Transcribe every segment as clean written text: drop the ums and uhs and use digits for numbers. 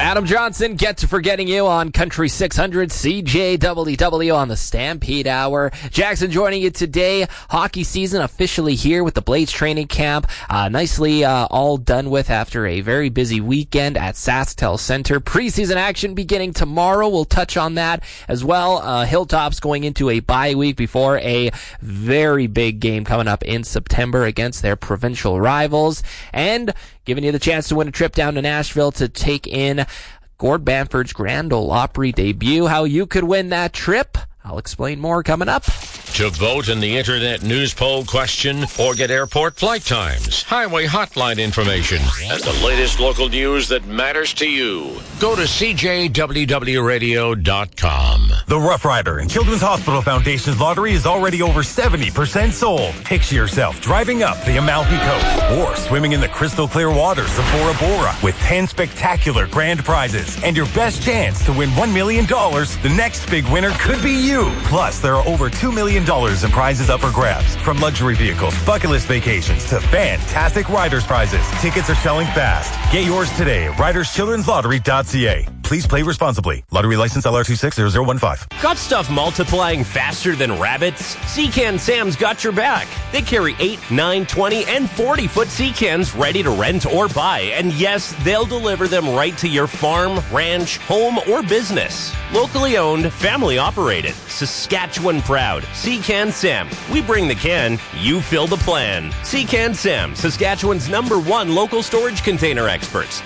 Adam Johnson, Get to Forgetting You on Country 600, CJWW on the Stampede Hour. Jackson joining you today. Hockey season officially here with the Blades training camp. Nicely all done with after a very busy weekend at SaskTel Center. Preseason action beginning tomorrow. We'll touch on that as well. Hilltops going into a bye week before a very big game coming up in September against their provincial rivals. And giving you the chance to win a trip down to Nashville to take in Gord Bamford's Grand Ole Opry debut. How you could win that trip, I'll explain more coming up. To vote in the Internet News Poll question or get airport flight times, highway hotline information, and the latest local news that matters to you, go to CJWWRadio.com. The Rough Rider and Children's Hospital Foundation's lottery is already over 70% sold. Picture yourself driving up the Amalfi Coast or swimming in the crystal clear waters of Bora Bora with 10 spectacular grand prizes. And your best chance to win $1 million, the next big winner could be you. Plus, there are over $2 million in prizes up for grabs. From luxury vehicles, bucket list vacations, to fantastic Riders prizes. Tickets are selling fast. Get yours today at riderschildrenslottery.ca. Please play responsibly. Lottery license LR260015. Got stuff multiplying faster than rabbits? Seacan Sam's got your back. They carry 8, 9, 20, and 40-foot Seacans ready to rent or buy. And yes, they'll deliver them right to your farm, ranch, home, or business. Locally owned, family operated. Saskatchewan proud. Seacan Sam. We bring the can, you fill the plan. Seacan Sam, Saskatchewan's #1 local storage container experts.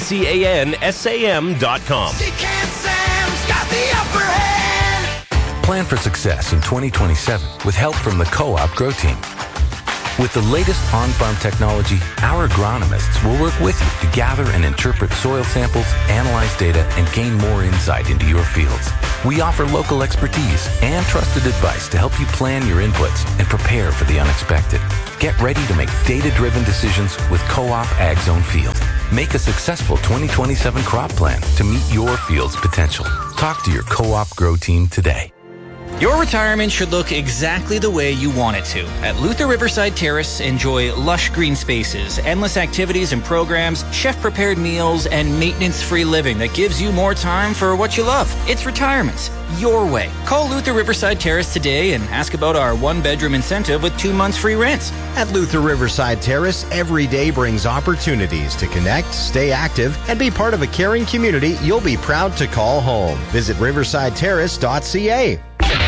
CCANSAM.com. Seacan Sam's got the upper hand. Plan for success in 2027 with help from the Co-op Grow Team. With the latest on-farm technology, our agronomists will work with you to gather and interpret soil samples, analyze data, and gain more insight into your fields. We offer local expertise and trusted advice to help you plan your inputs and prepare for the unexpected. Get ready to make data-driven decisions with Co-op AgZone Field. Make a successful 2027 crop plan to meet your field's potential. Talk to your Co-op Grow Team today. Your retirement should look exactly the way you want it to. At Luther Riverside Terrace, enjoy lush green spaces, endless activities and programs, chef-prepared meals, and maintenance-free living that gives you more time for what you love. It's retirement your way. Call Luther Riverside Terrace today and ask about our one-bedroom incentive with 2 months free rent. At Luther Riverside Terrace, every day brings opportunities to connect, stay active, and be part of a caring community you'll be proud to call home. Visit riversideterrace.ca.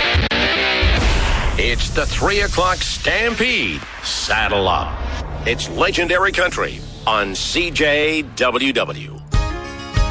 It's the 3 o'clock Stampede. Saddle up. It's legendary country on CJWW.